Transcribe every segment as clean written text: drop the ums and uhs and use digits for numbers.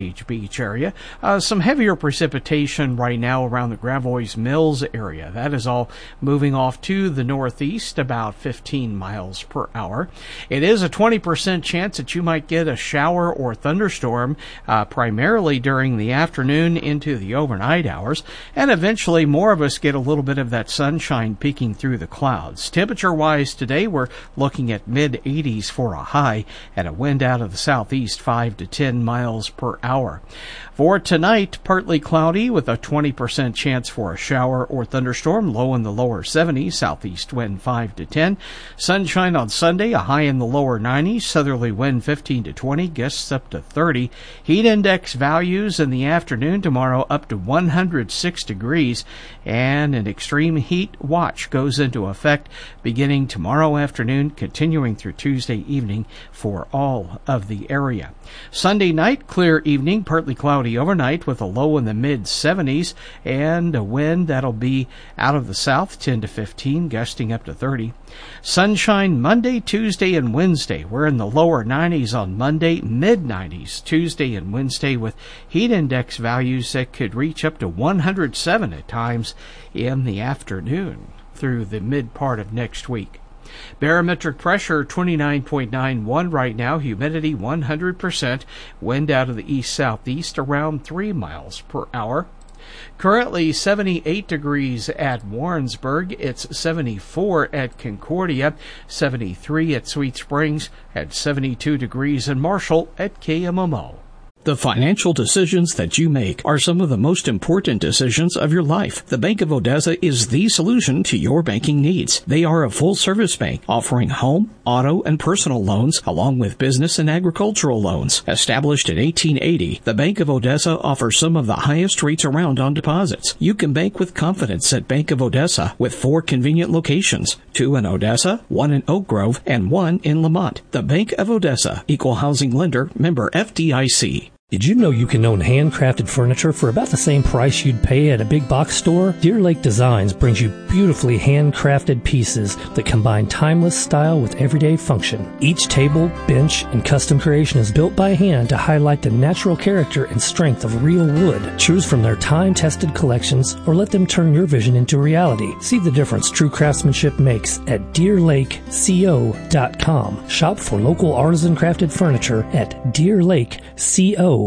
Osage Beach area. Some heavier precipitation right now around the Gravois Mills area. That is all moving off to the northeast, about 15 miles per hour. It is a 20% chance that you might get a shower or thunderstorm, primarily during the afternoon into the overnight hours, and eventually more of us get a little bit of that sunshine peeking through the clouds. Temperature-wise today, we're looking at mid-80s for a high and a wind out of the southeast 5 to 10 miles per hour. For tonight, partly cloudy with a 20% chance for a shower or thunderstorm, low in the lower 70s, southeast wind 5 to 10. Sunshine on Sunday, a high in the lower 90s, southerly wind 15 to 20, gusts up to 30. Heat index values in the afternoon tomorrow up to 106 degrees, and an extreme heat watch goes into effect beginning tomorrow afternoon, continuing through Tuesday evening for all of the area. Sunday night, clear evening, partly cloudy overnight with a low in the mid-70s and a wind that'll be out of the south 10 to 15, gusting up to 30. Sunshine Monday, Tuesday, and Wednesday. We're in the lower 90s on Monday, mid-90s Tuesday and Wednesday, with heat index values that could reach up to 107 at times in the afternoon through the mid part of next week. Barometric pressure 29.91 right now, humidity 100%, wind out of the east-southeast around 3 miles per hour. Currently 78 degrees at Warrensburg, it's 74 at Concordia, 73 at Sweet Springs, and 72 degrees in Marshall at KMMO. The financial decisions that you make are some of the most important decisions of your life. The Bank of Odessa is the solution to your banking needs. They are a full-service bank offering home, auto, and personal loans, along with business and agricultural loans. Established in 1880, the Bank of Odessa offers some of the highest rates around on deposits. You can bank with confidence at Bank of Odessa with 4 convenient locations, 2 in Odessa, 1 in Oak Grove, and 1 in Lamont. The Bank of Odessa, equal housing lender, member FDIC. Did you know you can own handcrafted furniture for about the same price you'd pay at a big box store? Deer Lake Designs brings you beautifully handcrafted pieces that combine timeless style with everyday function. Each table, bench, and custom creation is built by hand to highlight the natural character and strength of real wood. Choose from their time-tested collections or let them turn your vision into reality. See the difference true craftsmanship makes at DeerLakeCO.com. Shop for local artisan crafted furniture at DeerLakeCO.com.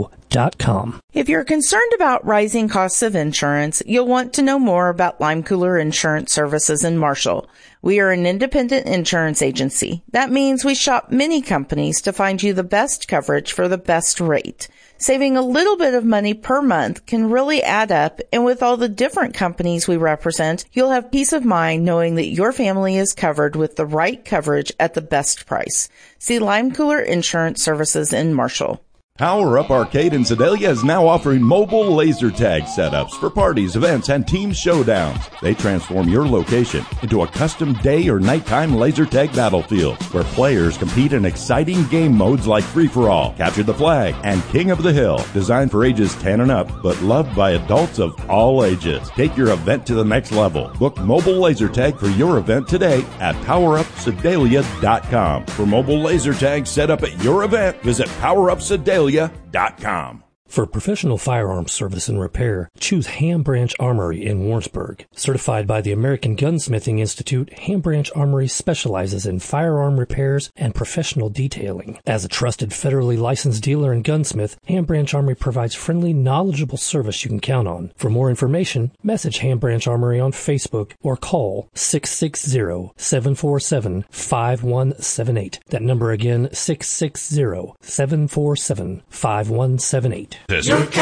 If you're concerned about rising costs of insurance, you'll want to know more about Lime Cooler Insurance Services in Marshall. We are an independent insurance agency. That means we shop many companies to find you the best coverage for the best rate. Saving a little bit of money per month can really add up, and with all the different companies we represent, you'll have peace of mind knowing that your family is covered with the right coverage at the best price. See Lime Cooler Insurance Services in Marshall. Power Up Arcade in Sedalia is now offering mobile laser tag setups for parties, events, and team showdowns. They transform your location into a custom day or nighttime laser tag battlefield where players compete in exciting game modes like Free-for-All, Capture the Flag, and King of the Hill. Designed for ages 10 and up, but loved by adults of all ages. Take your event to the next level. Book mobile laser tag for your event today at PowerUpSedalia.com. For mobile laser tag set up at your event, visit PowerUpSedalia.com. For professional firearms service and repair, choose Ham Branch Armory in Warrensburg. Certified by the American Gunsmithing Institute, Ham Branch Armory specializes in firearm repairs and professional detailing. As a trusted federally licensed dealer and gunsmith, Ham Branch Armory provides friendly, knowledgeable service you can count on. For more information, message Ham Branch Armory on Facebook or call 660-747-5178. That number again, 660-747-5178. Your